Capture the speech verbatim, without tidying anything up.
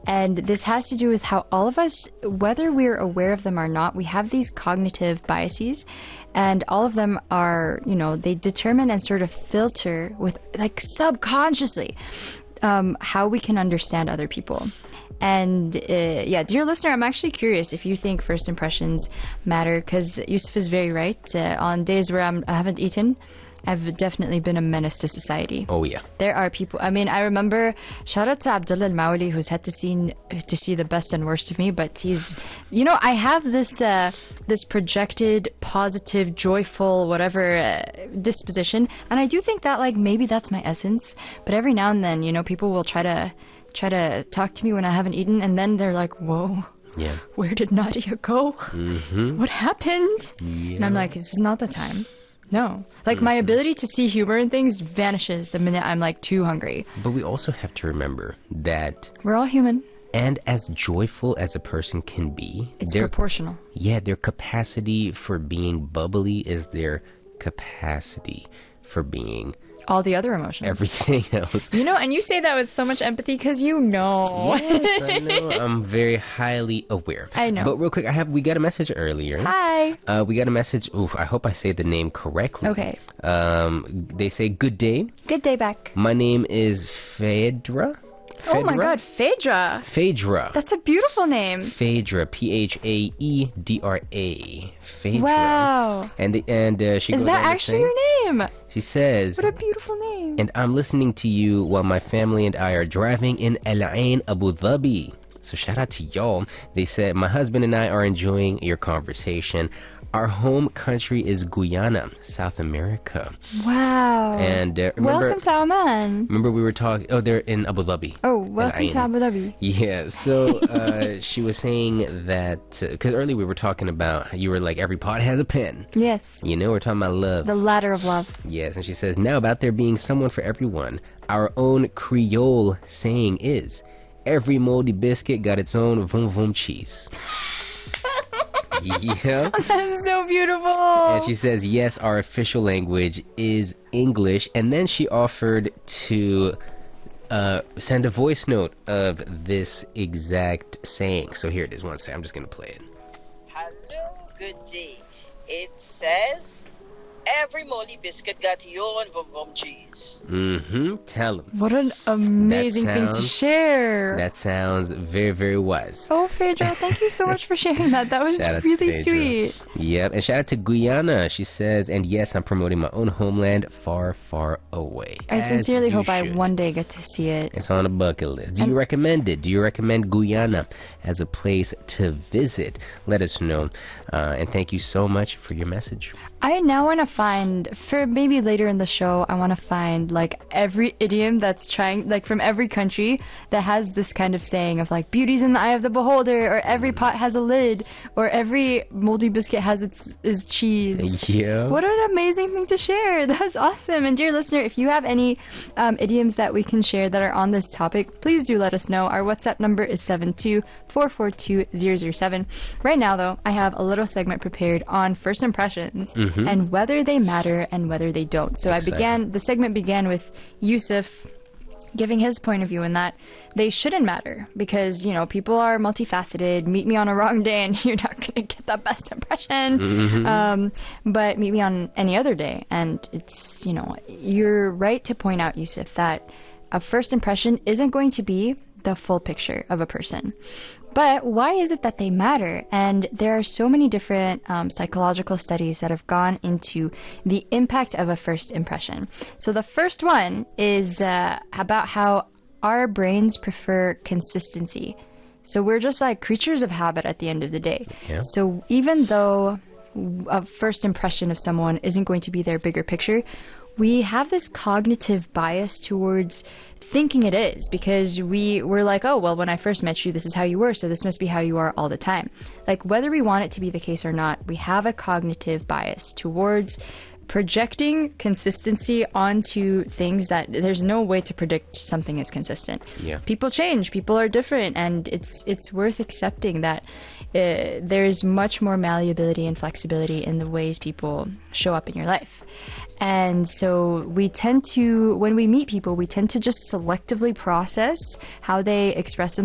And this has to do with how all of us, whether we're aware of them or not, we have these cognitive biases, and all of them are, you know, they determine and sort of filter with, like, subconsciously um, how we can understand other people. And uh, yeah, dear listener, I'm actually curious if you think first impressions matter, because Yusuf is very right. Uh, on days where I'm, I haven't eaten, I've definitely been a menace to society. Oh, yeah. There are people. I mean, I remember, shout out to Abdullah Al-Mawli, who's had to see to see the best and worst of me. But he's, you know, I have this uh, this projected, positive, joyful, whatever uh, disposition, and I do think that, like, maybe that's my essence. But every now and then, you know, people will try to try to talk to me when I haven't eaten, and then they're like, "Whoa." Yeah. Where did Nadia go? Mm-hmm. What happened? Yeah. And I'm like, this is not the time. No. Like, mm-hmm. my ability to see humor in things vanishes the minute I'm, like, too hungry. But we also have to remember that we're all human. And as joyful as a person can be, it's their, proportional. Yeah, their capacity for being bubbly is their capacity for being all the other emotions. Everything else. You know, and you say that with so much empathy because you know. Yes, I know. I'm very highly aware. I know. But real quick, I have we got a message earlier. Hi. Uh, we got a message. Oof, I hope I say the name correctly. Okay. Um, they say, good day. Good day back. My name is Phaedra. Phaedra? Oh my god, Phaedra. Phaedra. That's a beautiful name. Phaedra, P H A E D R A. Phaedra. Wow. And the, and uh, she Is goes that on actually to say, your name? She says, what a beautiful name. And I'm listening to you while my family and I are driving in Al Ain, Abu Dhabi. So shout out to y'all. They said, my husband and I are enjoying your conversation. Our home country is Guyana, South America. Wow. And uh, remember, welcome to Oman. Remember we were talking, oh, they're in Abu Dhabi. Oh, welcome to Abu Dhabi. Yeah, so uh, she was saying that, because uh, earlier we were talking about, you were like, every pot has a pen. Yes. You know, we're talking about love. The ladder of love. Yes, and she says, now about there being someone for everyone, our own Creole saying is, every moldy biscuit got its own vroom vroom cheese. Yeah. That's so beautiful. And she says, yes, our official language is English. And then she offered to uh, send a voice note of this exact saying. So here it is. One second. I'm just going to play it. Hello, good day. It says, every moldy biscuit got your own vom vom cheese. Mm-hmm. Tell him. What an amazing sounds, thing to share. That sounds very, very wise. Oh, Phaedra, thank you so much for sharing that. That was really sweet. Yep. And shout out to Guyana. She says, and yes, I'm promoting my own homeland far, far away. I sincerely hope should. I one day get to see it. It's on a bucket list. Do and you recommend it? Do you recommend Guyana as a place to visit? Let us know. Uh, and thank you so much for your message. I now want to find, for maybe later in the show, I want to find like every idiom that's trying, like from every country that has this kind of saying of like, beauty's in the eye of the beholder, or every pot has a lid, or every moldy biscuit has its is cheese. Yeah. What an amazing thing to share. That was awesome. And dear listener, if you have any um, idioms that we can share that are on this topic, please do let us know. Our WhatsApp number is seven two four four two zero zero seven. Right now, though, I have a little segment prepared on first impressions. Mm-hmm. And whether they matter and whether they don't. So Exciting. I began, the segment began with Yusuf giving his point of view in that they shouldn't matter because, you know, people are multifaceted. Meet me on a wrong day and you're not going to get the best impression. Mm-hmm. Um, but meet me on any other day. And it's, you know, you're right to point out, Yusuf, that a first impression isn't going to be the full picture of a person. But why is it that they matter? And there are so many different um, psychological studies that have gone into the impact of a first impression. So the first one is uh, about how our brains prefer consistency. So we're just like creatures of habit at the end of the day. Yeah. So even though a first impression of someone isn't going to be their bigger picture, we have this cognitive bias towards thinking it is because we were like, oh, well, when I first met you, this is how you were, so this must be how you are all the time. Like, whether we want it to be the case or not, we have a cognitive bias towards projecting consistency onto things that there's no way to predict something is consistent. Yeah. People change, people are different, and it's it's worth accepting that uh, there's much more malleability and flexibility in the ways people show up in your life. And so we tend to, when we meet people, we tend to just selectively process how they express themselves